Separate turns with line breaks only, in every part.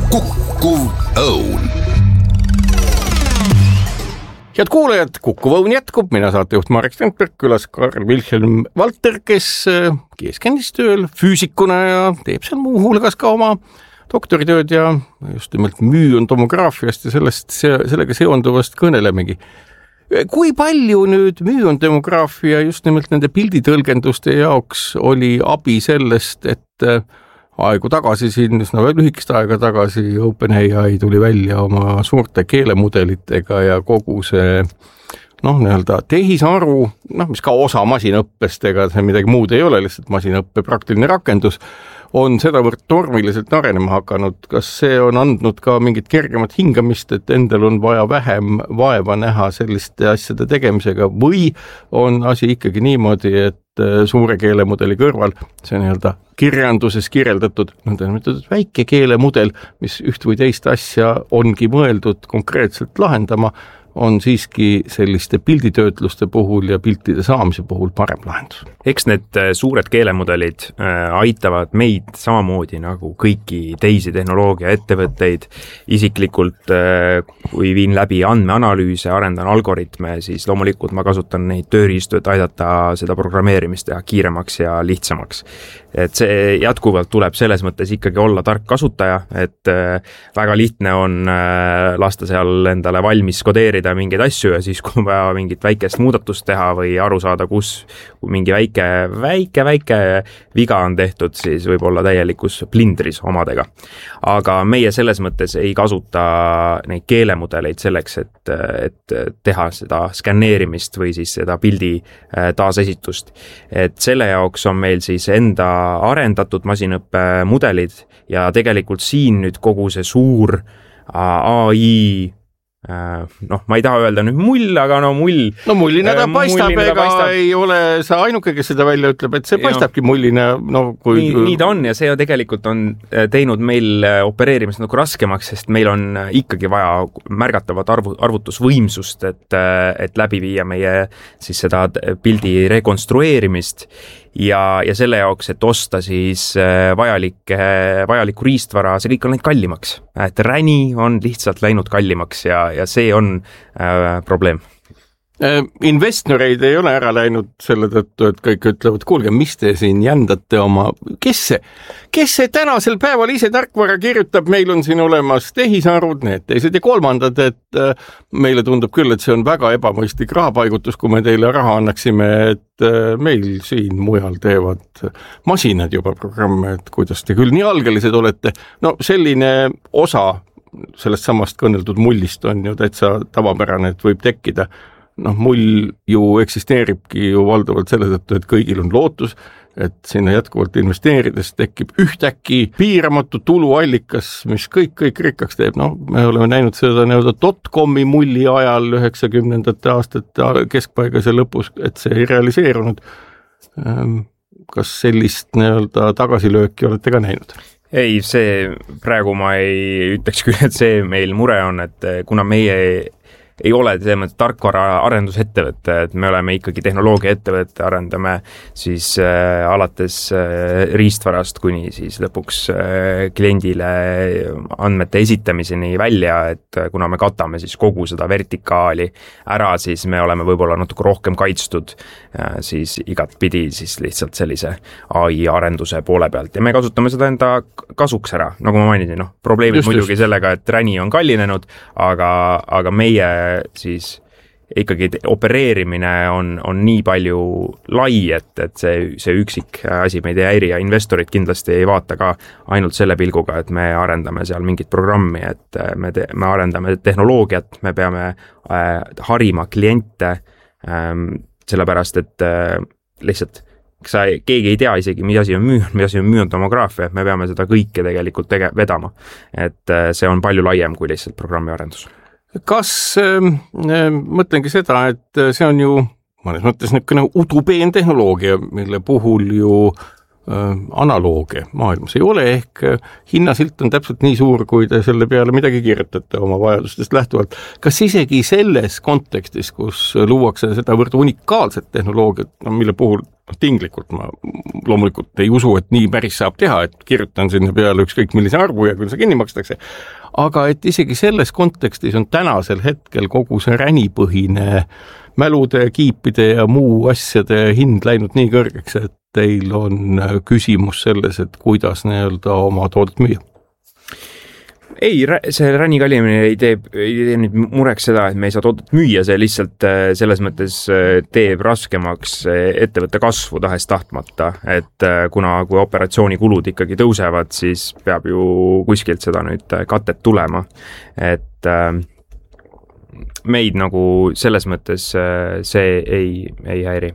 Kukkuv Õun.
Head kuulajad, Kukkuv Õun jätkub, mina saatejuht Marek Strandberg, külas Karl Wilhelm Valter, kes käis tööl füüsikuna ja teeb seal muu hulgas ka oma doktoritööd ja just nimelt müontomograafiast ja sellega seonduvast kõnelemegi. Kui palju nüüd müontomograafia just nimelt nende pilditõlgenduste jaoks oli abi sellest, et aegu tagasi siin, lühikest aega tagasi OpenAI tuli välja oma suurte keelemudelitega ja kogu see tehisaru, mis ka osa masinõppest, ega see midagi muud ei ole, lihtsalt masinõppe praktiline rakendus, on sedavõrd tormiliselt arenema hakanud. Kas see on andnud ka mingit kergemat hingamist, et endal on vaja vähem vaeva näha selliste asjade tegemisega või on asi ikkagi niimoodi, et suure keelemudeli kõrval see kirjanduses kirjeldatud väike keelemudel, mis üht või teist asja ongi mõeldud konkreetselt lahendama, on siiski selliste pilditöötluste puhul ja piltide saamise puhul parem lahendus.
Eks need suured keelemudelid aitavad meid samamoodi nagu kõiki teisi tehnoloogia ettevõtteid. Isiklikult, kui viin läbi andmeanalüüse, arendan algoritme, siis loomulikult ma kasutan neid tööriistu, et aidata seda programmeerimist teha kiiremaks ja lihtsamaks. Et see jätkuvalt tuleb selles mõttes ikkagi olla tark kasutaja, et väga lihtne on lasta seal endale valmis kodeerida mingeid asju ja siis kui vaja mingit väikest muudatust teha või aru saada, kus mingi väike viga on tehtud, siis võib olla täielikus plindris omadega. Aga meie selles mõttes ei kasuta neid keelemudeleid selleks, et teha seda skanneerimist või siis seda pildi taasesitust. Et selle jaoks on meil siis enda arendatud masinõppe mudelid ja tegelikult siin nüüd kogu see suur AI, ma ei taha öelda nüüd mull, aga mull.
Mullina ta paistab, ei ole sa ainuke, kes seda välja ütleb, et see paistabki mullina.
Nii ta on ja see tegelikult on teinud meil opereerimist raskemaks, sest meil on ikkagi vaja märgatavat arvutusvõimsust, et läbi viia meie siis seda pildi rekonstrueerimist ja selle jaoks, et osta siis vajalikku riistvara, see kõik on läinud kallimaks. Et räni on lihtsalt läinud kallimaks ja see on probleem.
Investoreid ei ole ära läinud selle tõttu, et kõik ütlevad, kuulge, mis te siin jändate oma, kes see tänasel päeval ise tarkvara kirjutab, meil on siin olemas tehisarvud, need teised ja kolmandad, et meile tundub küll, et see on väga ebamõistlik rahapaigutus, kui me teile raha annaksime, et meil siin mujal teevad masinad juba programme, et kuidas te küll nii algelised olete. Selline osa sellest samast kõneldud mullist on ju täitsa tavapärane, et võib tekkida. Mull ju eksisteeribki ju valdavalt selle tõttu, et kõigil on lootus, et sinna jätkuvalt investeerides tekib ühtäkki piiramatu tuluallikas, mis kõik rikkaks teeb. Me oleme näinud seda .comi mulli ajal 90. aastate keskpaigas ja lõpus, et see ei realiseerunud. Kas sellist tagasilööki olete ka näinud?
Ei, see praegu ma ei ütleks küll, et see meil mure on, et kuna meie ei ole tarkvara arendusettevõte, et me oleme ikkagi tehnoloogia ettevõte, arendame siis alates riistvarast kuni siis lõpuks kliendile andmete esitamiseni välja, et kuna me katame siis kogu seda vertikaali ära, siis me oleme võib-olla natuke rohkem kaitstud siis igat pidi siis lihtsalt sellise AI arenduse poole pealt ja me kasutame seda enda kasuks ära, nagu ma mainisin, probleemid muidugi sellega, et räni on kallinenud, aga meie siis ikkagi opereerimine on nii palju lai, et see üksik asi meid ei häiri ja investorid kindlasti ei vaata ka ainult selle pilguga, et me arendame seal mingit programmi, et me arendame tehnoloogiat, me peame harima kliente, sellepärast, et lihtsalt keegi ei tea isegi, mis asi on müontomograafia, me peame seda kõike tegelikult vedama. Et see on palju laiem kui lihtsalt programmi arendus.
Kas mõtlengi seda, et see on ju mõnes mõttes niisugune udupeen tehnoloogia, mille puhul ju analooge maailmas ei ole, ehk hinnasilt on täpselt nii suur, kui te selle peale midagi kirjutate oma vajadustest lähtuvalt. Kas isegi selles kontekstis, kus luuakse sedavõrd unikaalset tehnoloogiat, mille puhul tinglikult ma loomulikult ei usu, et nii päris saab teha, et kirjutan sinna peale ükskõik millise arvu ja küll see kinni makstakse, aga et isegi selles kontekstis on tänasel hetkel kogu see ränipõhine mälude, kiipide ja muu asjade hind läinud nii kõrgeks, et teil on küsimus selles, et kuidas nii-öelda oma toodet müüa?
Ei, see räni kallimine ei tee nüüd mureks seda, et me ei saa toodet müüa, see lihtsalt selles mõttes teeb raskemaks ettevõtte kasvu tahes tahtmata, et kui operatsioonikulud ikkagi tõusevad, siis peab ju kuskilt seda nüüd katet tulema, et meid nagu selles mõttes see ei häiri.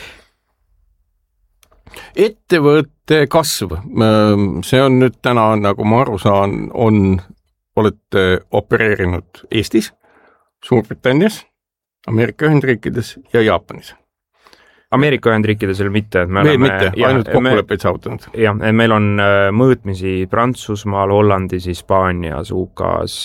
Ettevõtte kasv, see on nüüd täna, nagu ma aru saan, olete opereerinud Eestis, Suurbritannias, Ameerika Ühendriikides ja Jaapanis.
Ameerika Ühendriikides veel mitte.
Veel mitte, ainult kokkuleppeid saavutanud.
Jah, meil on mõõtmisi Prantsusmaal, Hollandis, Hispaanias, UK-s,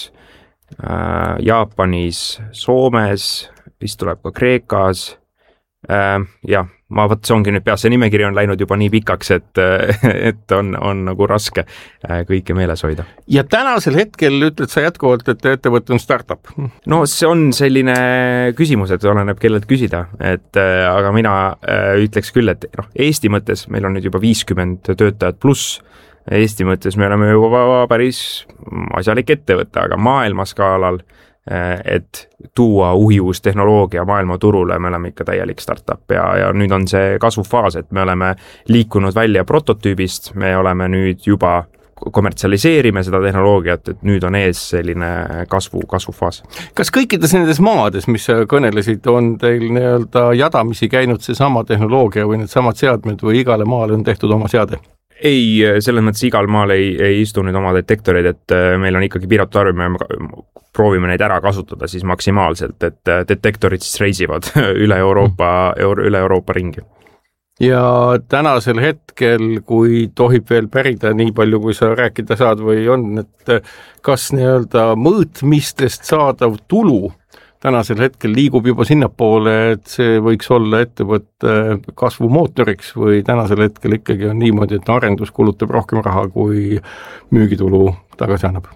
Jaapanis, Soomes, vist tuleb ka Kreekas. Jah, see ongi nüüd peas, see nimekiri on läinud juba nii pikaks, et on nagu raske kõike meeles hoida.
Ja tänasel hetkel ütled sa jätkuvalt, et ettevõte on startup?
No see on selline küsimus, et oleneb kellelt küsida, aga mina ütleks küll, et Eesti mõttes meil on nüüd juba 50 töötajat pluss, Eesti mõttes me oleme juba päris asjalik ettevõte, aga maailma skaalal et tuua uhiuus tehnoloogia maailma turule, me oleme ikka täielik startup ja nüüd on see kasvufaas, et me oleme liikunud välja prototüübist, me oleme nüüd juba kommertsialiseerime seda tehnoloogiat, et nüüd on ees selline kasvufaas. Kas kõikides nendes maades, mis sa kõnelesid, on teil nii-öelda jadamisi käinud see sama tehnoloogia või need samad seadmed või igale maale on tehtud oma seade? Ei, selles mõttes igal maal ei istu nüüd oma detektorid, et meil on ikkagi piiratud arv, me proovime neid ära kasutada siis maksimaalselt, et detektorid siis reisivad üle Euroopa ringi.
Ja tänasel hetkel, kui tohib veel pärida nii palju, kui sa rääkida saad või on, et kas nii-öelda mõõtmistest saadav tulu tänasel hetkel liigub juba sinnapoole, et see võiks olla ettevõtte kasvumootoriks või tänasel hetkel ikkagi on niimoodi, et arendus kulutab rohkem raha, kui müügitulu tagasi annab?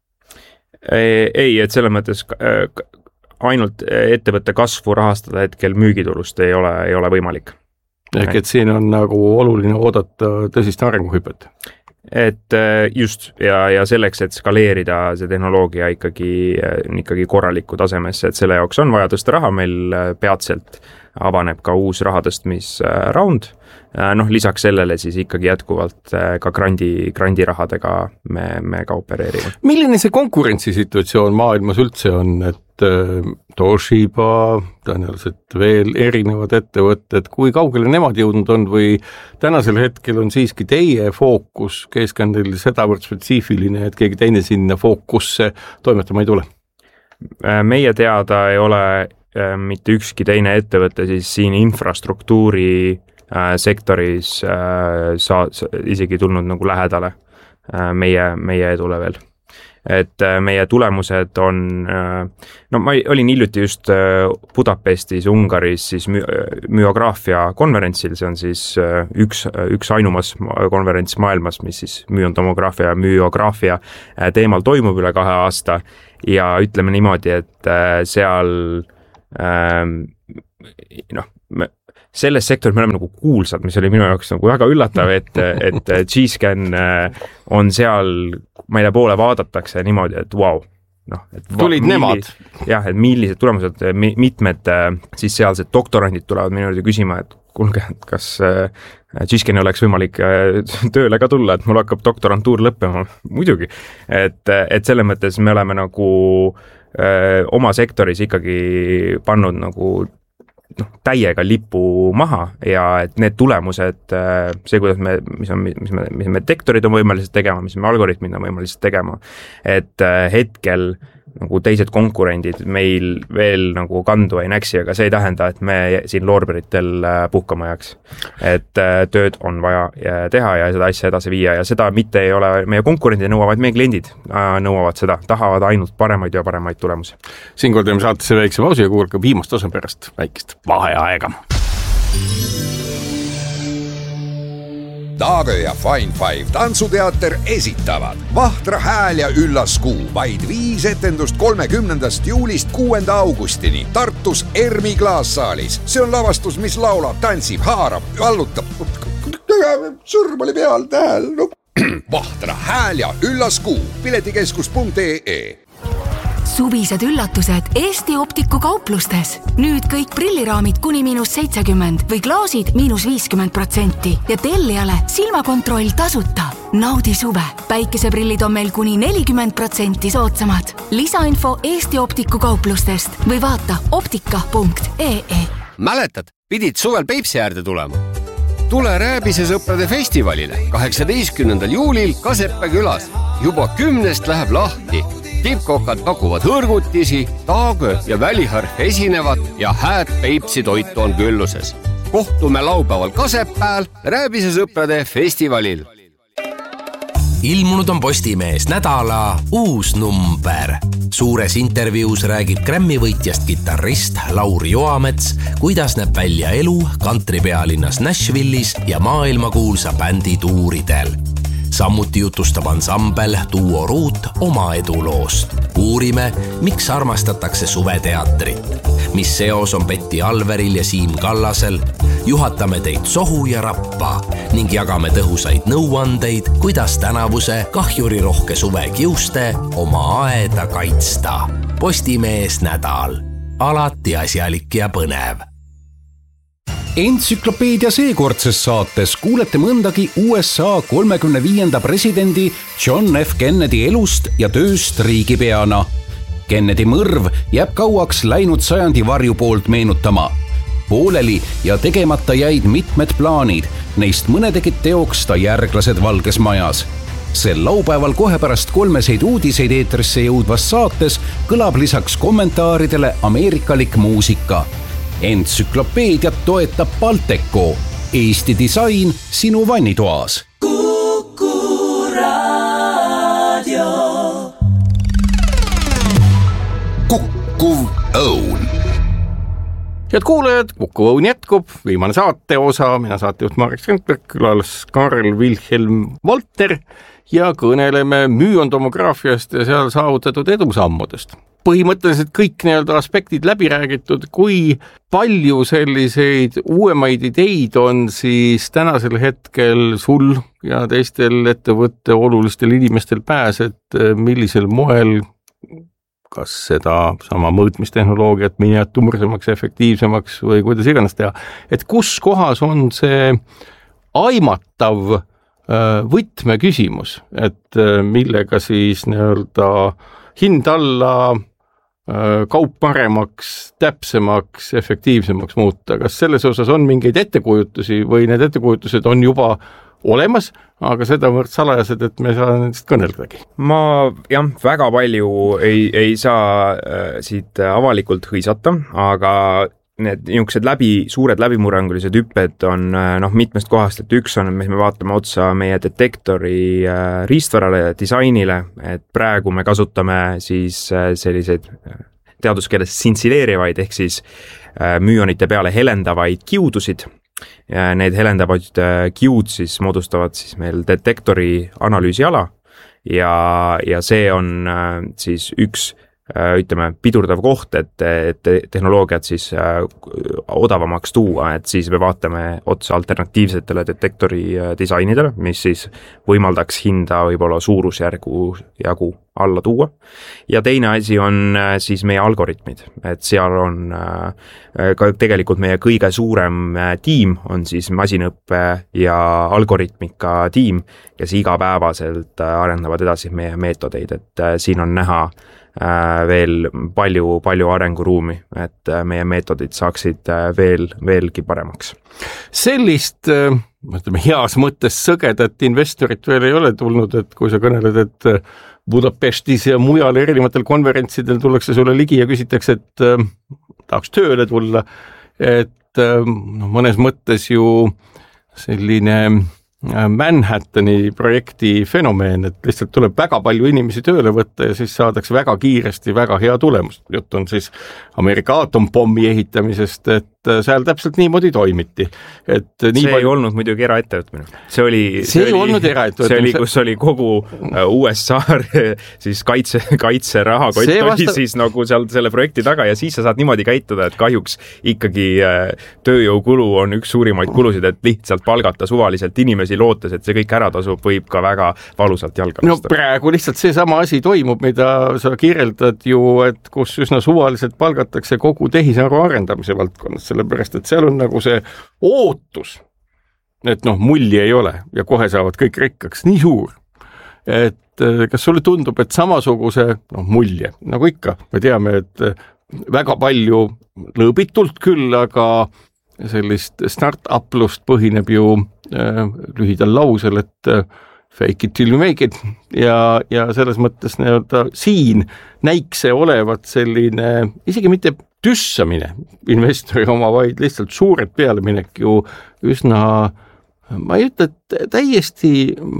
Ei, et selles mõttes ainult ettevõtte kasvu rahastada hetkel müügitulust ei ole võimalik. Ehk et siin on nagu oluline oodata tõsist arenguhüpet? Et just ja selleks, et skaleerida see tehnoloogia ikkagi korraliku tasemesse, et selle jaoks on vaja tõsta raha, meil peatselt avaneb ka uus rahatõstmisraund. Lisaks sellele siis ikkagi jätkuvalt ka grandirahadega me ka opereerime. Milline see konkurentsisituatsioon maailmas üldse on, et Toshiba, tõenäoliselt veel erinevad ettevõtted, kui kaugele nemad jõudnud on või tänasel hetkel on siiski teie fookus keskendil sedavõrd spetsiifiline, et keegi teine sinna fookusse toimetama ei tule? Meie teada ei ole mitte ükski teine ettevõte siis siin infrastruktuuri sektoris isegi tulnud nagu lähedale meie edule veel. Et meie tulemused on, ma olin hiljuti just Budapestis, Ungaris siis myograafia konverentsil, see on siis üks ainumas konverents maailmas, mis siis müontomograafia ja myograafia teemal toimub üle 2 aasta ja ütleme niimoodi, et seal selles sektoris me oleme nagu kuulsad, mis oli minu jaoks nagu väga üllatav, et G-Scan on seal, ma ei tea, poole vaadatakse niimoodi, et wow. Tulid nemad? Jah, et millised tulemused, mitmed siis sealsed doktorandid tulevad minu juurde küsima, et kuulge, kas G-Scani oleks võimalik tööle ka tulla, et mul hakkab doktorantuur lõppema. Muidugi, et selle mõttes me oleme nagu oma sektoris ikkagi pannud nagu täiega lipu maha ja et need tulemused, see, kuidas mis me detektorid on võimelised tegema, mis me algoritmid on võimelised tegema, et hetkel
nagu teised konkurendid meil veel nagu kandu ei näksi, aga see ei tähenda, et me siin loorberitel puhkama jääks. Et tööd on vaja teha ja seda asja edasi viia ja seda mitte ei ole meie konkurendid nõuavad, meie kliendid nõuavad seda, tahavad ainult paremaid ja paremaid tulemusi.
Siinkohal teeme saatesse väikse pausi ja kuulge viimast osa pärast väikest vaheaega.
Taagö ja Fine Five tantsuteater esitavad Vahtra hääl ja üllas kuu, vaid 5 etendust 30. juulist 6. augustini Tartus Ermi klaassaalis. See on lavastus, mis laulab, tantsib, haarab, allutab. Sõrm oli peal tähel. Vahtra hääl ja üllas kuu, piletikeskus.ee.
Suvised üllatused Eesti Optiku kauplustes. Nüüd kõik prilliraamid kuni -70% või klaasid -50% ja tellijale silmakontroll tasuta. Naudi suve. Päikeseprillid on meil kuni 40% soodsamad. Lisainfo Eesti Optiku kauplustest või vaata optika.ee.
Mäletad, pidid suvel Peipsi äärde tulema? Tule Rääbise sõprade festivalile 18. juulil Kasepää külas. Juba 10. läheb lahti. Tippkokad pakuvad hõrgutisi, Taagö ja Väliharf esinevad ja hääd Peipsi toitu on külluses. Kohtume laupäeval Kasepääl Rääbise sõprade festivalil.
Ilmunud on Postimees nädala uus number. Suures intervjuus räägib Grammy-võitjast kitarrist Lauri Joamets, kuidas näeb välja elu kantripealinnas Nashvillis ja maailmakuulsa bändi tuuridel. Samuti jutustab ansambel Duo Ruut oma eduloost. Uurime, miks armastatakse suveteatrit, mis seos on Betty Alveril ja Siim Kallasel, juhatame teid sohu ja rappa ning jagame tõhusaid nõuandeid, kuidas tänavuse kahjurirohke suve kiuste oma aeda kaitsta. Postimees nädal. Alati asjalik ja põnev.
Entsüklopeedia seekordses saates kuulete mõndagi USA 35. presidendi John F. Kennedy elust ja tööst riigipeana. Kennedy mõrv jääb kauaks läinud sajandi varju poolt meenutama. Pooleli ja tegemata jäid mitmed plaanid, neist mõne tegid teoks ta järglased Valges Majas. Sel laupäeval kohe pärast 3 uudiseid eetrisse jõudvas saates kõlab lisaks kommentaaridele ameerikalik muusika. Entsüklopeediat toetab Balteco. Eesti disain sinu vannitoas.
Kuku Raadio.
Kukkuv Õun.
Head kuulajad, Kukkuv Õun jätkub, viimane saateosa, mina saatejuht Marek Strandberg, külas Karl Wilhelm Valter ja kõneleme müüondomograafiast ja seal saavutatud edusammudest. Põhimõtteliselt kõik aspektid läbi räägitud, kui palju selliseid uuemaid ideid on siis tänasel hetkel sul ja teistel ettevõtte olulistel inimestel pääs, et millisel moel, kas seda sama mõõtmistehnoloogiat miniatuursemaks, efektiivsemaks või kuidas iganes teha, et kus kohas on see aimatav võtmeküsimus, et millega siis hind alla, kaup paremaks, täpsemaks, efektiivsemaks muuta. Kas selles osas on mingeid ettekujutusi või need ettekujutused on juba olemas, aga seda võrd salajased, et me saa nendest kõneldagi?
Ma väga palju ei saa siit avalikult hõisata, aga need niisugused suured läbimurrangulised hüpped on mitmest kohast, et üks on, mis me vaatame otsa meie detektori riistvarale ja disainile, et praegu me kasutame siis selliseid teaduskeeles sintsileerivaid ehk siis müonite peale helendavaid kiudusid. Need helendavad kiud siis moodustavad siis meil detektori analüüsiala ja see on siis üks pidurdav koht, et tehnoloogiat siis odavamaks tuua, et siis me vaatame otsa alternatiivsetele detektori disainidele, mis siis võimaldaks hinda võib-olla suurusjärgu jagu alla tuua. Ja teine asi on siis meie algoritmid, et seal on ka tegelikult meie kõige suurem tiim on siis masinõppe ja algoritmika tiim, kes igapäevaselt arendavad edasi meie meetodeid, et siin on näha veel palju arenguruumi, et meie meetodid saaksid veelgi paremaks.
Sellist, heas mõttes sõgedat investorit veel ei ole tulnud, et kui sa kõneled, et Budapestis ja mujal erinevatel konverentsidel tullakse sulle ligi ja küsitakse, et tahaks tööle tulla, et mõnes mõttes ju selline Manhattani projekti fenomeen, et lihtsalt tuleb väga palju inimesi tööle võtta ja siis saadakse väga kiiresti väga hea tulemus. Jutt on siis Ameerika aatompomi ehitamisest, et seal täpselt niimoodi toimiti. Et
see ei olnud muidugi eraettevõtmine. See ei olnud eraettevõtmine. See oli, kus oli kogu USA siis kaitseraha oli siis nagu seal selle projekti taga ja siis sa saad niimoodi käituda, et kahjuks ikkagi tööjõukulu on üks suurimaid kulusid, et lihtsalt palgata suvaliselt inimesi lootes, et see kõik ära tasub, võib ka väga valusalt jalga lasta.
No praegu lihtsalt see sama asi toimub, mida sa kirjeldad ju, et kus üsna suvaliselt palgatakse kogu tehisaru arendamise valdkonnas, sellepärast, et seal on nagu see ootus, et mulli ei ole ja kohe saavad kõik rikkaks, nii suur. Et kas sulle tundub, et samasuguse mulje, nagu ikka, me teame, et väga palju lõõbitult küll, aga sellist start-uplust põhineb ju lühidal lausel, et fake it till you make it ja selles mõttes siin näiks see olevat selline isegi mitte tüssamine investori oma, vaid lihtsalt suured pealeminek ju üsna, ma ei ütle, et täiesti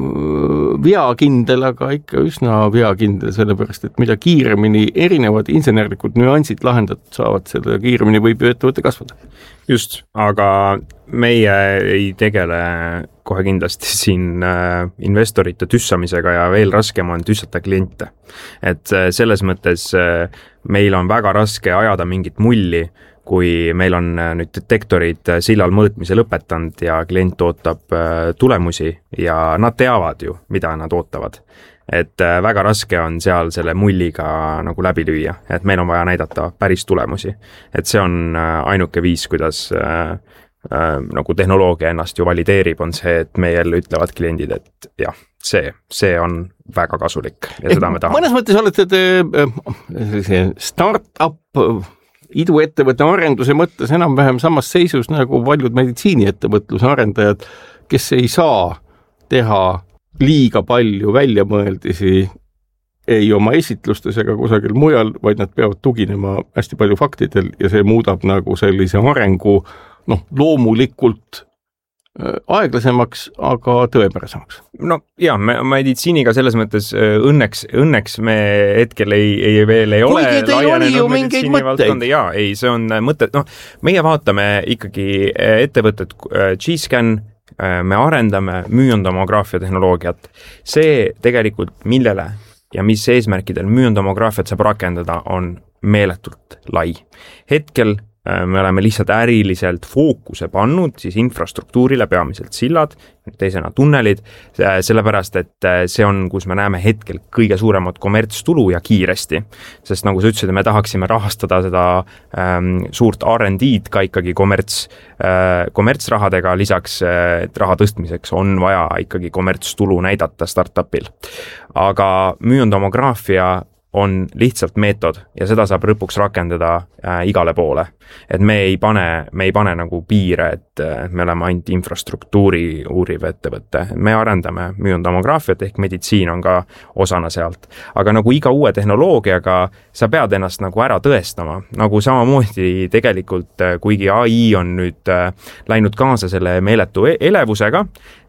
veakindel, aga ikka üsna veakindel, sellepärast, et mida kiiremini erinevad insenerlikud nüansid lahendatud saavad, selle kiiremini võib ju ettevõte kasvada.
Just, aga meie ei tegele kohe kindlasti siin investorite tüssamisega ja veel raskem on tüssata kliente. Et selles mõttes meil on väga raske ajada mingit mulli, kui meil on nüüd detektorid sillal mõõtmise lõpetanud ja klient ootab tulemusi ja nad teavad ju, mida nad ootavad. Et väga raske on seal selle mulliga nagu läbi lüüa, et meil on vaja näidata päris tulemusi. Et see on ainuke viis, kuidas nagu tehnoloogia ennast ju valideerib, on see, et meil ütlevad kliendid, et jah, see on väga kasulik ja seda me tahame.
Mõnes mõttes olete te start-up iduettevõtte arenduse mõttes enam-vähem samas seisus nagu paljud meditsiiniettevõtluse arendajad, kes ei saa teha liiga palju väljamõeldisi ei oma esitlustes ega kusagil mujal, vaid nad peavad tuginema hästi palju faktidel ja see muudab nagu sellise arengu loomulikult aeglasemaks, aga tõepärasemaks.
No ja, meditsiiniga selles mõttes õnneks me hetkel veel ei ole laienenud meditsiinivaldkonda. Jaa, ei, see on mõte, meie vaatame ikkagi ettevõtet G-Scan, me arendame müüontomograafia tehnoloogiat. See tegelikult millele ja mis eesmärkidel müüontomograafiat saab rakendada on meeletult lai. Hetkel me oleme lihtsalt äriliselt fookuse pannud siis infrastruktuurile, peamiselt sillad, teisena tunnelid, sellepärast, et see on, kus me näeme hetkel kõige suuremat kommertstulu ja kiiresti. Sest nagu sa ütlesid, me tahaksime rahastada seda suurt R&D-d ka ikkagi kommertsrahadega, lisaks raha tõstmiseks on vaja ikkagi kommertstulu näidata startupil. Aga müüontomograafia on lihtsalt meetod ja seda saab lõpuks rakendada igale poole. Et me ei pane nagu piire, et me oleme ainult infrastruktuuri uuriv ettevõte. Me arendame müüontomograafiat ehk meditsiin on ka osana sealt. Aga nagu iga uue tehnoloogiaga sa pead ennast nagu ära tõestama. Nagu samamoodi tegelikult, kuigi AI on nüüd läinud kaasa selle meeletu elevusega,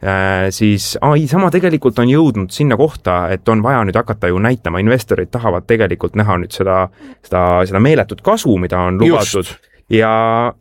siis AI sama tegelikult on jõudnud sinna kohta, et on vaja nüüd hakata ju näitama, investorid tahavad tegelikult näha nüüd seda meeletut kasu, mida on lubatud. Just. Ja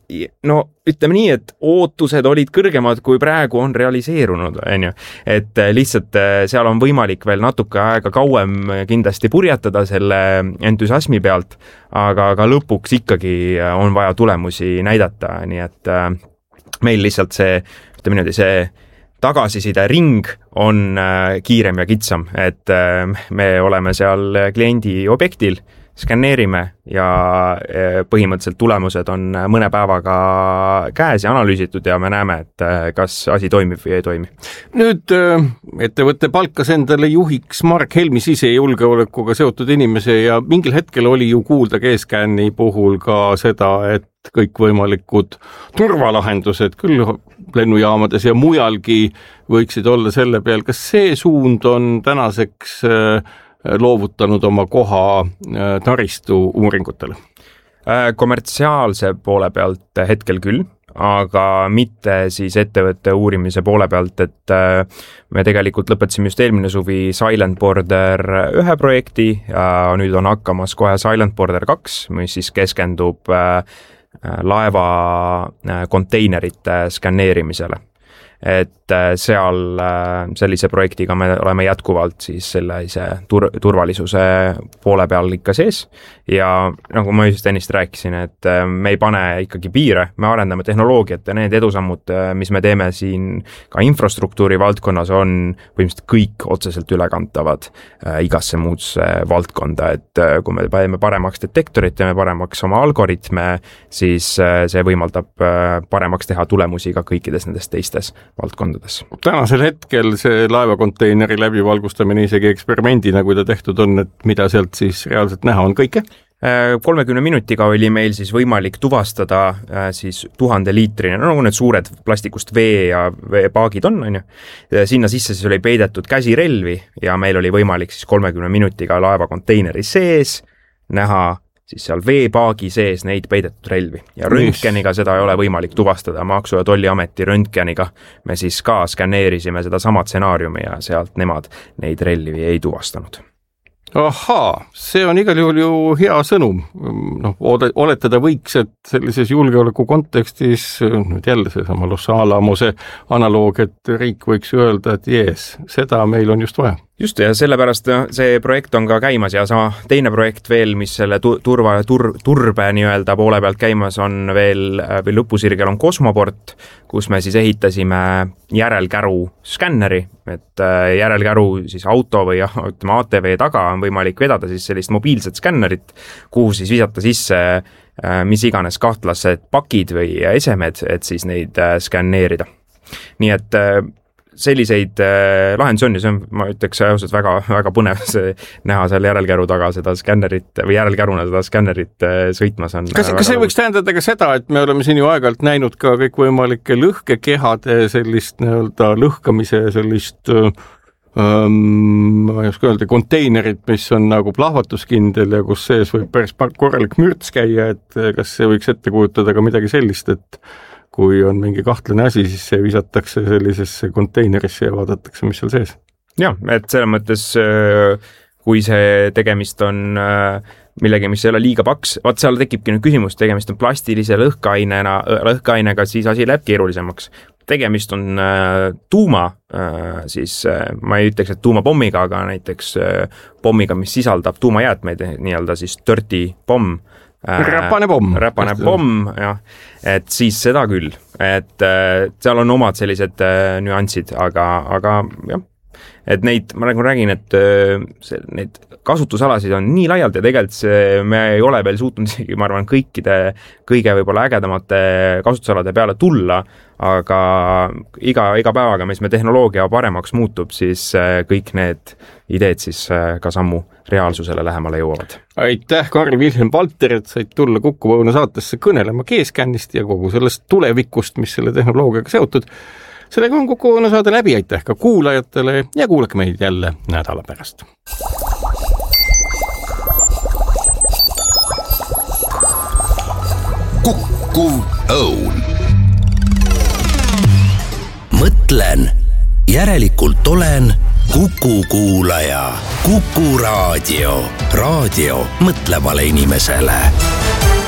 ütleme nii, et ootused olid kõrgemad, kui praegu on realiseerunud, et lihtsalt seal on võimalik veel natuke aega kauem kindlasti purjetada selle entusiasmi pealt, aga lõpuks ikkagi on vaja tulemusi näidata, nii et meil lihtsalt see tagasiside ring on kiirem ja kitsam, et me oleme seal kliendi objektil, skanneerime ja põhimõtteliselt tulemused on mõne päevaga käes ja analüüsitud ja me näeme, et kas asi toimib või ei toimi.
Nüüd ettevõtte palkas endale juhiks Mark Helmi sisejulgeolekuga seotud inimese ja mingil hetkel oli ju kuulda G-Scani puhul ka seda, et kõikvõimalikud turvalahendused küll lennujaamades ja mujalgi võiksid olla selle peal. Kas see suund on tänaseks loovutanud oma koha taristu uuringutele?
Kommertsiaalse poole pealt hetkel küll, aga mitte siis ettevõtte uurimise poole pealt, et me tegelikult lõpetasime just eelmine suvi Silent Border 1 projekti ja nüüd on hakkamas kohe Silent Border 2, mis siis keskendub laeva konteinerite skanneerimisele. Et seal sellise projektiga me oleme jätkuvalt siis sellise turvalisuse poole peal ikka sees ja nagu ma just ennist rääkisin, et me ei pane ikkagi piire, me arendame tehnoloogiat ja need edusammud, mis me teeme siin ka infrastruktuuri valdkonnas on põhimõtteliselt kõik otseselt ülekantavad igasse muusse valdkonda, et kui me teeme paremaks detektorit, teeme paremaks oma algoritme, siis see võimaldab paremaks teha tulemusi ka kõikides nendest teistes valdkondades.
Tänasel hetkel see laevakonteineri läbivalgustamine isegi eksperimendina, kui ta tehtud on, et mida sealt siis reaalselt näha on kõike?
30 minutiga oli meil siis võimalik tuvastada siis 1000 liitrine, nagu need suured plastikust vee ja veepaagid on, sinna sisse siis oli peidetud käsirelvi ja meil oli võimalik siis 30 minutiga laevakonteineri sees näha siis seal veepaagi sees neid peidetud relvi. Ja röntgeniga seda ei ole võimalik tuvastada, Maksu- ja Tolliameti röntgeniga me siis ka skanneerisime seda sama stsenaariumi ja sealt nemad neid relvi ei tuvastanud.
Ahaa, see on igal juhul ju hea sõnum. Oletada võiks, et sellises julgeoleku kontekstis, nüüd jälle see sama Los Alamose analoog, et riik võiks öelda, et jees, seda meil on just vaja.
Just ja sellepärast see projekt on ka käimas ja sama teine projekt veel, mis selle turbe nii-öelda poole pealt käimas on veel lõpusirgel on Kosmoport, kus me siis ehitasime järelkäru skänneri, et järelkäru siis auto või ATV taga on võimalik vedada siis sellist mobiilset skännerit, kuhu siis visata sisse mis iganes kahtlased pakid või esemed, et siis neid skänneerida. Nii et selliseid lahendusi on ja see on, ma ütleks, väga, väga põnev näha seal järelkäru taga seda skännerit või järelkäruna seda skännerit sõitmas on.
Kas see võiks tähendada ka seda, et me oleme siin ju aeg-ajalt näinud ka kõikvõimalike lõhkekehade sellist nii-öelda lõhkamise sellist ma ei oska öelda, konteinerit, mis on nagu plahvatuskindel ja kus sees võib päris korralik mürts käia, et kas see võiks ette kujutada ka midagi sellist, et kui on mingi kahtlane asi, siis see visatakse sellisesse konteinerisse ja vaadatakse, mis seal sees.
Jah, et selles mõttes, kui see tegemist on millegi, mis ei ole liiga paks, vaat seal tekibki nüüd küsimus, tegemist on plastilise lõhkainega, siis asi läheb keerulisemaks. Tegemist on tuuma, siis ma ei ütleks, et tuumapommiga, aga näiteks pommiga, mis sisaldab tuumajäätmeid, nii-öelda siis dirty pomm.
Räpane pomm,
jah, et siis seda küll, et seal on omad sellised nüansid, aga jah, et neid, ma nagu räägin, et need kasutusalasid on nii laialt ja tegelikult me ei ole veel suutnud isegi, ma arvan, kõige võib-olla ägedamate kasutusalade peale tulla, aga iga päevaga, mis me tehnoloogia paremaks muutub, siis kõik need ideed siis ka sammu reaalsusele lähemale jõuavad.
Aitäh, Karl-Wilhelm Valter, et said tulla Kuku Õuna saatesse kõnelema G-skännist ja kogu sellest tulevikust, mis selle tehnoloogiaga seotud. Sellega on Kuku Õuna saade läbi, aitäh ka kuulajatele ja kuulake meid jälle nädala pärast.
Kuku Õun.
Mõtlen, järelikult olen Kuku kuulaja. Kuku raadio. Raadio mõtlevale inimesele.